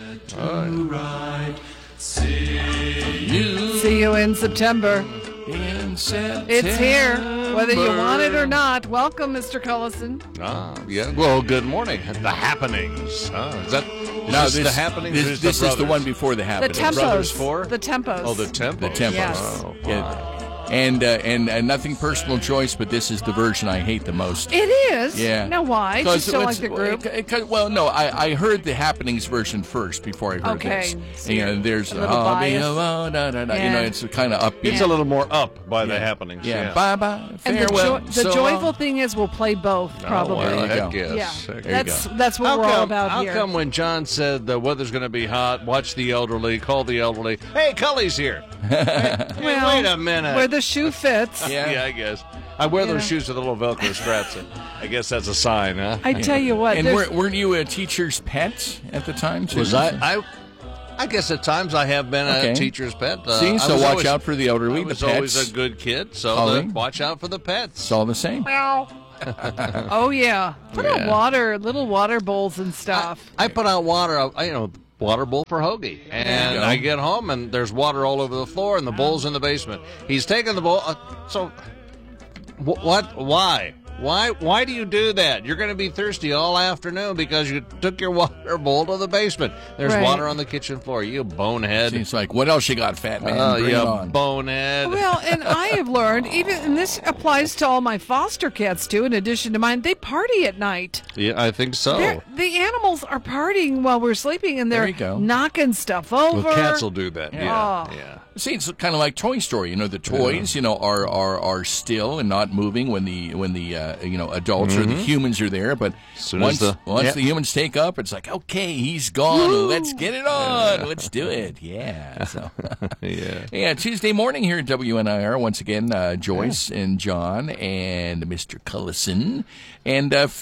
S5: Right. See you.
S2: See you in September.
S1: In September.
S2: It's here, whether you want it or not. Welcome, Mister Cullison.
S20: Ah, yeah. Well, good morning. The Happenings. Ah, is that is
S1: no,
S20: this,
S1: this
S20: the Happenings?
S1: This,
S20: or is,
S1: this
S20: the
S1: is the one before the
S2: The
S1: Happenings.
S2: Tempos.
S20: Brothers four?
S2: The Tempos.
S20: Oh, the Tempos.
S1: The Tempos.
S2: Yes.
S20: Oh,
S1: yeah. And, uh, and and nothing personal, Joyce, but this is the version I hate the most.
S2: It is?
S1: Yeah.
S2: Now why? Do you still like the group?
S1: It, it, well, no, I, I heard the Happenings version first before I heard
S2: okay.
S1: this.
S2: So
S1: you know, there's
S2: a little
S1: I'll be
S2: biased.
S1: alone, da, da, da.
S2: Yeah.
S1: You know, it's kind of upbeat.
S20: It's a little more up by
S1: yeah.
S20: the Happenings.
S1: Yeah.
S20: yeah.
S1: Bye bye.
S2: And
S1: Farewell.
S2: the, jo- the
S1: so
S2: joyful
S1: long.
S2: thing is we'll play both, probably.
S20: Oh, well,
S1: There you
S20: heck
S1: go.
S20: yes.
S2: Yeah.
S20: Heck
S2: That's
S1: you
S2: that's what
S20: How
S2: we're
S20: come,
S2: all about
S20: how
S2: here.
S20: come when John said the weather's going to be hot, watch the elderly, call the elderly, hey, Cully's here. Hey,
S2: well,
S20: wait a minute.
S2: Where the shoe fits.
S20: Yeah, yeah I guess. I wear
S2: You
S20: those
S2: know.
S20: shoes with a little Velcro straps. I guess that's a sign, huh?
S2: I tell you what.
S1: And
S2: there's-
S1: weren't, weren't you a teacher's pet at the time, too?
S20: Was I? I I guess at times I have been
S1: Okay.
S20: a teacher's pet. Uh,
S1: See,
S20: I
S1: so
S20: was
S1: watch
S20: always,
S1: out for the elderly,
S20: I
S1: the
S20: was
S1: pets.
S20: always a good kid, so
S1: Holly?
S20: the, watch out for the pets.
S1: It's all the same.
S2: Oh, yeah. Put out
S20: Yeah.
S2: water, little water bowls and stuff.
S20: I put out water, I, you know, water bowl for Hoagie, and
S1: go.
S20: I get home and there's water all over the floor, and the bowl's in the basement. He's taking the bowl. Uh, so, wh- what? Why? Why? Why do you do that? You're going to be thirsty all afternoon because you took your water bowl to the basement. There's
S2: Right.
S20: water on the kitchen floor. You bonehead.
S1: It's like, what else you got, fat man?
S20: Oh,
S1: Bring
S20: you
S1: it on.
S20: bonehead.
S2: Well, and I have learned, even, and this applies to all my foster cats too, in addition to mine, they party at night.
S20: Yeah, I think so.
S2: They're- The animals are partying while we're sleeping, and
S1: There
S2: they're
S1: you go.
S2: knocking stuff over.
S20: Well, cats will do that. Yeah,
S2: Oh.
S20: yeah.
S1: See, it's kind of like Toy Story. You know, the toys, you know, are, are, are still and not moving when the when the uh, you know adults or the humans are there. But
S20: Soon
S1: once
S20: as the-
S1: once
S20: yeah.
S1: the humans take up, it's like, okay, he's gone. Let's get it on. Let's do it. Yeah. So,
S20: Yeah.
S1: yeah. Tuesday morning here at W N I R. Once again, uh, Joyce and John and Mister Cullison and uh, Phil.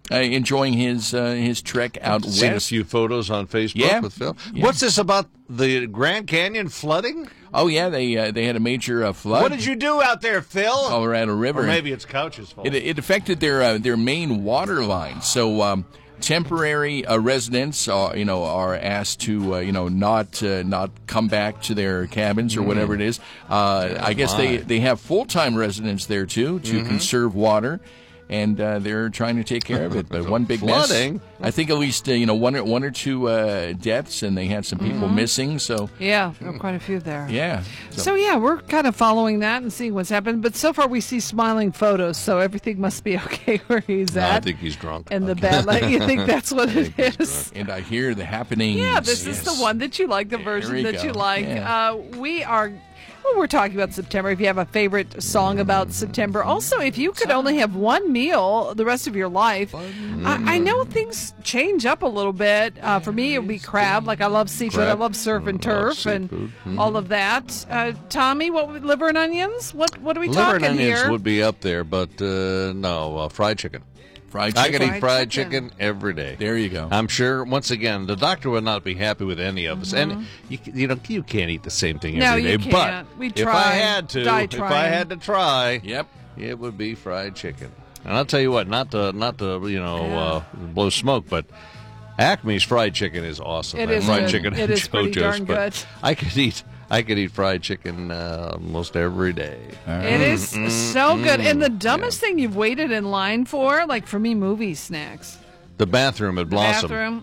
S1: uh, enjoying his uh, his trek out
S20: I've seen a
S1: west.
S20: few photos on Facebook
S1: Yeah.
S20: with Phil.
S1: Yeah.
S20: What's this about the Grand Canyon flooding?
S1: Oh yeah, they uh, they had a major uh, flood.
S20: What did you do out there, Phil?
S1: Colorado River.
S20: Or maybe it's Couch's fault.
S1: It, it affected their uh, their main water line. So um, temporary uh, residents, are, you know, are asked to uh, you know not uh, not come back to their cabins or
S20: Mm.
S1: whatever it is. Uh,
S20: Yeah,
S1: I guess they
S20: my.
S1: they have full time residents there too to
S20: Mhm.
S1: conserve water. And uh, they're trying to take care of it, but one big
S20: Flooding?
S1: mess. I think at least uh, you know one or one or two uh, deaths, and they had some people
S2: Mhm.
S1: missing. So
S2: Yeah, there were quite a few there.
S1: yeah,
S2: So, yeah, we're kind of following that and seeing what's happened. But so far, we see smiling photos, so everything must be okay where he's
S20: No,
S2: at.
S20: I think he's drunk.
S2: And the bad light, you think that's what it is?
S1: and I hear the happenings.
S2: Yeah, this is
S1: Yes.
S2: the one that you like, the version
S1: we
S2: that
S1: go.
S2: you like.
S1: Yeah.
S2: Uh, we are. Well, we're talking about September. If you have a favorite song about September, also if you could only have one meal the rest of your life, I, I know things change up a little bit. Uh, for me, it would be crab. Like I love seafood, I
S20: Crab.
S2: love surf and turf, and
S20: Mhm.
S2: all of that. Uh, Tommy, what would- liver and onions? What what are we
S20: Liver
S2: talking
S20: and onions
S2: here?
S20: would be up there, but uh, no, uh, fried chicken.
S1: Fried
S20: I
S1: chicken?
S20: could eat
S1: Fried
S20: fried
S2: chicken.
S20: chicken. every day.
S1: There you go.
S20: I'm sure. Once again, the doctor would not be happy with any of us,
S2: Mhm.
S20: and you, you know you can't eat the same thing
S2: No,
S20: every day.
S2: you can't.
S20: But
S2: We
S20: if
S2: try.
S20: I had to,
S2: Die
S20: if I
S2: trying.
S20: had to try,
S1: yep,
S20: it would be fried chicken. And I'll tell you what, not to not to you know
S2: Yeah.
S20: uh, blow smoke, but Acme's fried chicken is awesome.
S2: It
S20: man.
S2: is
S20: fried
S2: good.
S20: chicken
S2: It
S20: and
S2: is pretty
S20: JoJo's,
S2: darn
S20: but
S2: good.
S20: I could eat. I could eat fried chicken uh, almost every day.
S2: It is
S20: Mm,
S2: so good.
S20: mm,
S2: And the dumbest thing you've waited in line for, like for me, movie snacks.
S20: The bathroom at Blossom.
S2: Bathroom.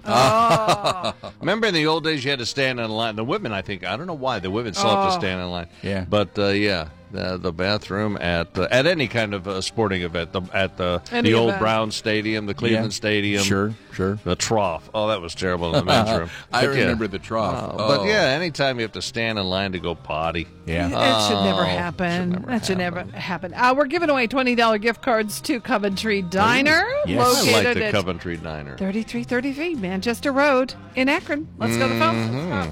S2: Oh.
S20: Remember in the old days you had to stand in line. The women, I think, I don't know why the women still have to
S2: Oh.
S20: stand in line.
S1: Yeah.
S20: But uh, yeah, the, the bathroom at uh, at any kind of uh, sporting event, the, at the
S2: Any
S20: the old
S2: event.
S20: Brown Stadium, the Cleveland
S1: Yeah.
S20: Stadium,
S1: Sure, sure.
S20: the trough. Oh, that was terrible in the men's room.
S1: I
S20: But, yeah.
S1: remember the trough.
S20: Oh,
S1: Oh.
S20: But yeah, anytime you have to stand in line to go potty.
S1: Yeah.
S2: That should never
S20: Oh,
S2: happen.
S20: should never
S2: that should never happen. Uh, we're giving away twenty dollars gift cards to Coventry Diner,
S20: Yes. I
S2: located
S20: like the
S2: at
S20: Coventry Diner.
S2: thirty-three thirty-three Manchester Road in Akron. Let's go to the phone.
S20: Mhm.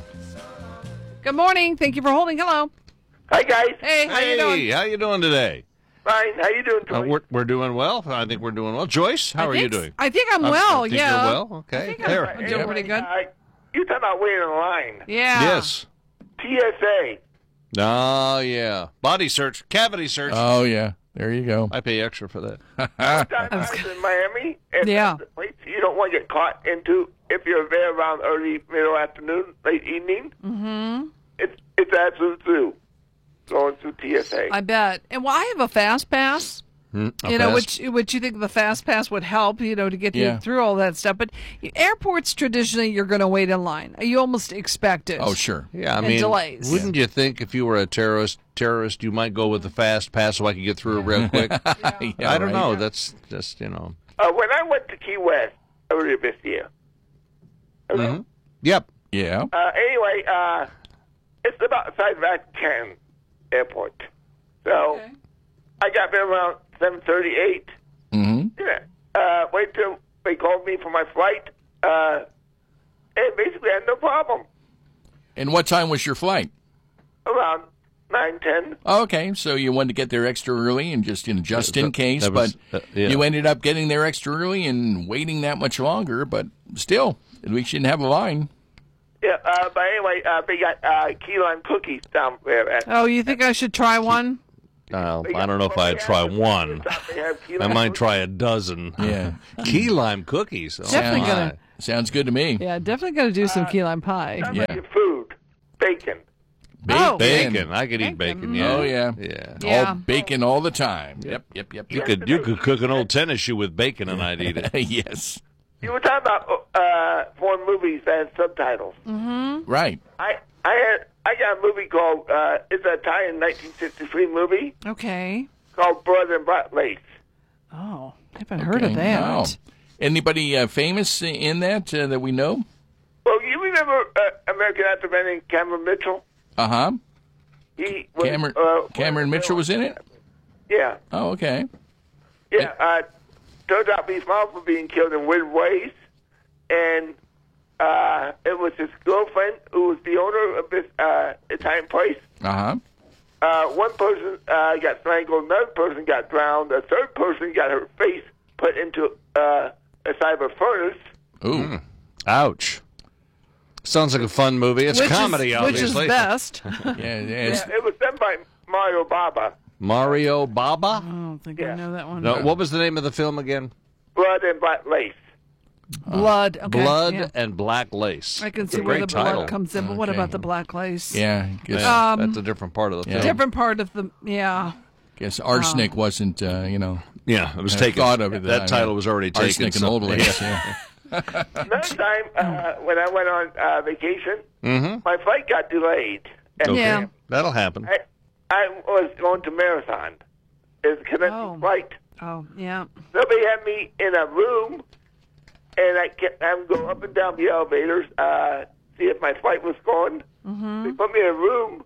S2: Good morning. Thank you for holding. Hello.
S21: Hi, guys.
S2: Hey, how you doing?
S20: Hey, how you doing today?
S21: Fine. How you doing,
S20: Uh,
S21: Tony?
S20: we're, we're doing well. I think we're doing well. Joyce, how
S2: I
S20: are
S2: think
S20: you
S2: s-
S20: doing?
S2: I think I'm
S20: I
S2: well,
S20: think
S2: yeah.
S20: You're well. Okay.
S2: I think I'm-
S20: There.
S2: I'm doing pretty good.
S21: Uh, you talking about waiting in line?
S2: Yeah.
S20: Yes.
S21: T S A.
S20: Oh, yeah. Body search, cavity search.
S1: Oh yeah, there you go.
S20: I pay extra for that.
S21: I was in Miami. And
S2: Yeah.
S21: that's the place you don't want to get caught into if you're there around early, middle afternoon, late evening.
S2: Mm-hmm.
S21: It's it's absolute zoo going through T S A.
S2: I bet. And well, I have a fast pass.
S20: Hmm, a
S2: You know,
S20: fast-
S2: which which you think the fast pass would help, you know, to get
S1: Yeah.
S2: you through all that stuff. But airports traditionally, you're going to wait in line. You almost expect it.
S1: Oh sure.
S20: Yeah, I
S2: and
S20: mean,
S2: delays.
S20: wouldn't you think if you were a terrorist, terrorist, you might go with the fast pass so I could get through real quick?
S1: Yeah,
S20: I don't
S1: right.
S20: know. That's just, you know.
S21: Uh, when I went to Key West earlier this year.
S20: Mhm. Yep.
S1: Yeah.
S21: Uh, anyway, uh, it's about the size of Act ten Airport. So I got there around seven thirty-eight.
S1: Mm-hmm.
S21: Yeah. Uh, wait till they called me for my flight. Uh, and basically I had no problem.
S1: And what time was your flight?
S21: Around nine ten.
S1: Oh, okay, so you wanted to get there extra early and just you know, just in
S20: That-
S1: case,
S20: that was-
S1: but
S20: uh, yeah.
S1: you ended up getting there extra early and waiting that much longer. But still, at least you didn't have a line.
S21: Yeah, uh, but anyway, uh, they got uh, key lime cookies down there. At,
S2: Oh, you think I should try one?
S20: Uh, I don't know if I'd try one.
S21: they have key
S20: I
S21: lime
S20: might
S21: cookies.
S20: try a dozen.
S1: Yeah.
S20: Key lime cookies. Oh,
S2: Definitely
S20: my.
S2: gonna-
S1: Sounds good to me.
S2: Yeah, definitely going to do some key lime pie.
S21: How
S1: Yeah.
S21: about your food? Bacon.
S2: Oh,
S20: Bacon. I could eat bacon. Yeah.
S1: Oh yeah.
S20: Yeah.
S2: Yeah.
S1: All bacon all the time. Yep, yep, yep.
S20: You
S1: yep.
S20: could you could cook an old tennis shoe with bacon and I'd eat it.
S1: Yes.
S21: You were talking about uh, foreign movies that had subtitles.
S2: Mm-hmm.
S1: Right.
S21: I I had I got a movie called uh, it's an Italian nineteen sixty-three movie
S2: Okay.
S21: called Blood and Black Lace.
S2: Oh, I haven't heard of
S1: Okay,
S2: that.
S1: wow. Anybody uh, famous in that uh, that we know?
S21: Well, you remember uh, American actor named Cameron Mitchell?
S1: Uh huh.
S21: He was,
S1: Cameron
S21: uh,
S1: Cameron Mitchell was in it.
S21: Yeah,
S1: Oh, okay.
S21: yeah. Uh, turns out he's responsible for being killed in weird ways, and uh, it was his girlfriend who was the owner of this uh, Italian place.
S1: Uh huh.
S21: Uh, one person uh, got strangled, another person got drowned, a third person got her face put into uh, a cyber furnace.
S1: Ooh.
S20: Mm. Ouch. Sounds like a fun movie. It's
S2: which
S20: comedy,
S2: is,
S20: obviously.
S2: Which is best.
S1: yeah, yeah,
S21: Yeah, it was done by Mario Baba.
S20: Mario Baba?
S2: I don't think I know that one.
S20: No, what was the name of the film again?
S21: Blood and Black Lace.
S2: Blood. Okay,
S20: Blood
S2: yeah.
S20: and Black Lace.
S2: I can
S20: It's a
S2: see where
S20: great
S2: the
S20: title.
S2: blood comes in, but what
S1: Okay.
S2: about the black lace?
S1: Yeah, I guess,
S20: Yeah,
S2: Um,
S20: that's a different part of the
S1: yeah.
S20: film.
S2: Different part of the, yeah.
S1: guess arsenic
S2: Um,
S1: wasn't, uh, you know.
S20: Yeah, it was
S1: uh,
S20: taken.
S1: Thought of it.
S20: That
S1: uh,
S20: title was already taken.
S1: Arsenic and
S20: so-
S1: old lace, yeah.
S21: Another time, uh, when I went on uh, vacation,
S20: Mm-hmm.
S21: my flight got delayed. And
S20: Okay.
S2: Yeah.
S20: That'll happen.
S21: I, I was going to Marathon. It's a connecting
S2: Oh.
S21: flight.
S2: Oh, yeah.
S21: Somebody had me in a room, and I kept having to go up and down the elevators, uh, see if my flight was going.
S2: Mm-hmm.
S21: They put me in a room,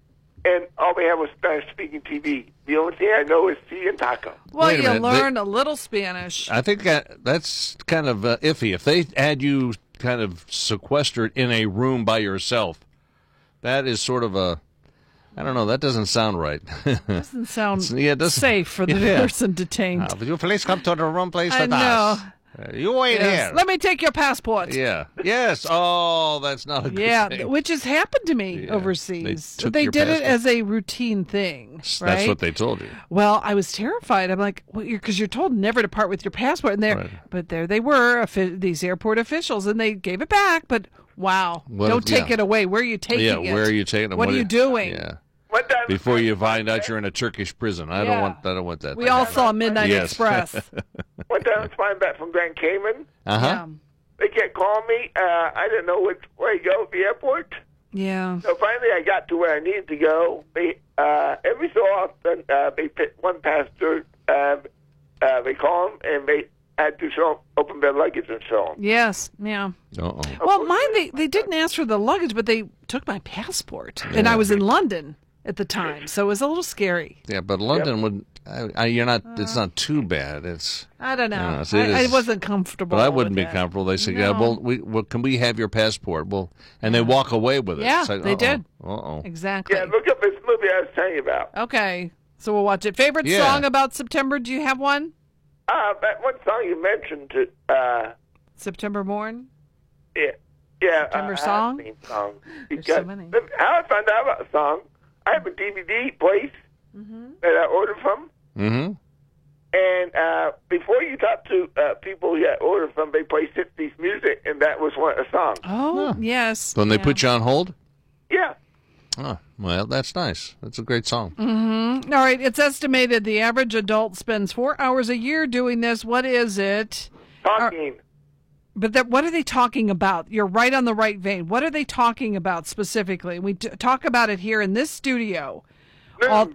S21: and all they had was Spanish-speaking T V. The only thing I know is tea and taco.
S2: Well,
S20: Wait a
S2: you
S20: minute,
S2: learn a little Spanish.
S20: I think that, that's kind of uh, iffy. If they had you kind of sequestered in a room by yourself, that is sort of a, I don't know, that doesn't sound right.
S2: Doesn't sound
S20: yeah, it doesn't-
S2: safe for the
S20: Yeah.
S2: person detained.
S20: Uh, will you please come to the room, please?
S2: I
S20: with
S2: know.
S20: us? Uh, you wait
S2: Yes.
S20: here.
S2: Let me take your passport.
S20: Yeah. Yes. Oh, that's not a good
S2: Yeah,
S20: thing.
S2: which has happened to me
S20: Yeah.
S2: overseas.
S20: They took
S2: They
S20: your
S2: did it
S20: passport.
S2: as a routine thing, right?
S20: That's what they told you.
S2: Well, I was terrified. I'm like, well, because you're, you're told never to part with your passport, and there,
S20: Right.
S2: but there they were, offi- these airport officials, and they gave it back. But wow,
S20: What
S2: don't
S20: if-
S2: take
S20: yeah.
S2: it away. Where are you taking
S20: Yeah,
S2: it?
S20: where are you taking it?
S2: What, are
S20: do
S2: you doing?
S20: Yeah.
S21: One time,
S20: Before you find out you're in a Turkish prison. I
S2: Yeah.
S20: don't want. I don't want that.
S2: We all saw Midnight
S20: Yes.
S2: Express.
S21: one time I was flying back from Grand Cayman.
S20: Uh huh.
S2: Yeah.
S21: They kept calling me. Uh, I didn't know which way to go to the airport.
S2: Yeah.
S21: So finally, I got to where I needed to go. They uh, every so often uh, they pick one passenger. Uh, uh, they call them and they had to show open their luggage and show them.
S2: Yes. Yeah.
S20: Uh-oh.
S2: Well, mine they they didn't ask for the luggage, but they took my passport, and I was in London at the time, so it was a little scary.
S20: Yeah, but London would. I, I, you're not. It's not too bad. It's.
S2: I don't know.
S20: Yeah, so it
S2: I, I
S20: is-
S2: wasn't comfortable.
S20: But I wouldn't
S2: with
S20: be
S2: that.
S20: comfortable. They say, "Yeah,
S2: No.
S20: well, we, well, can we have your passport?" Well, and they walk away with it.
S2: Yeah,
S20: It's like,
S2: they
S20: uh-oh,
S2: did.
S20: Uh-oh.
S2: Exactly.
S21: Yeah, look up this movie I was telling you about.
S2: Okay, so we'll watch it. Favorite
S20: Yeah.
S2: song about September? Do you have one?
S21: Uh, that one song you mentioned. Uh,
S2: September Morn.
S21: yeah, yeah.
S2: September
S21: uh,
S2: song?
S21: Halloween song.
S2: There's
S21: Because
S2: so many.
S21: how I found out about the song, I have a D V D place
S2: Mm-hmm.
S21: that I ordered from.
S20: Mm-hmm.
S21: And uh, before you talk to uh, people you order from, they play sixties music, and that was one of the songs.
S2: Oh, yes.
S20: Then they
S2: yeah.
S20: put you on hold.
S21: Yeah.
S20: Oh, well, that's nice. That's a great song.
S2: Mm-hmm. All right, it's estimated the average adult spends four hours a year doing this. What is it?
S21: Talking.
S2: But that, what are they talking about? You're right on the right vein. What are they talking about specifically? We t- talk about it here in this studio. All,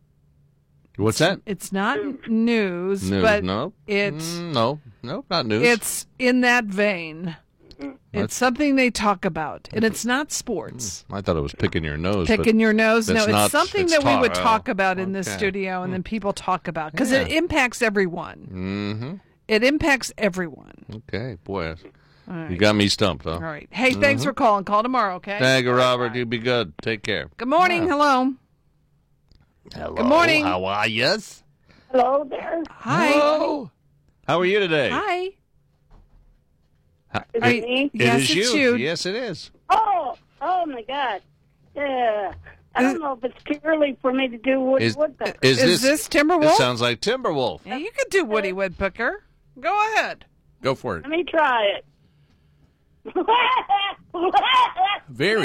S20: What's that?
S2: it's not news,
S20: News?
S2: but
S20: No.
S2: it's
S20: Mm, no, no, not news.
S2: it's in that vein.
S20: That's-
S2: It's something they talk about, and it's not sports.
S20: I thought it was picking your nose. but
S2: Picking your nose. No,
S20: that's
S2: it's
S20: not-
S2: something
S20: it's
S2: that we would
S20: talk.
S2: talk
S20: Oh,
S2: about in this
S20: okay.
S2: studio, and then people talk about because
S20: Yeah.
S2: it impacts everyone.
S20: Mm-hmm.
S2: It impacts everyone.
S20: Okay, boy,
S2: All right.
S20: you got me stumped, huh?
S2: All right. Hey, thanks for calling. Call tomorrow, okay?
S20: Thank you, Robert. You be good. Take care.
S2: Good morning.
S20: Yeah.
S2: Hello.
S20: Hello.
S2: Good morning.
S20: How are you?
S3: Hello there.
S2: Hi.
S20: Hello. How are you today?
S2: Hi.
S20: Hi-
S3: Is
S2: Are
S3: it
S2: you-
S3: me?
S20: It
S2: Yes,
S20: is
S2: it's
S20: you.
S2: you.
S20: Yes, it is.
S3: Oh, oh my God. Yeah. I don't know if it's too early for me to do Woody
S20: Is,
S3: Woodpecker.
S20: is
S2: Is
S20: this,
S2: this Timberwolf?
S20: It sounds like Timberwolf.
S2: Yeah, you could do Woody Woodpecker. Go ahead.
S1: Go for it.
S3: Let me try it.
S1: Very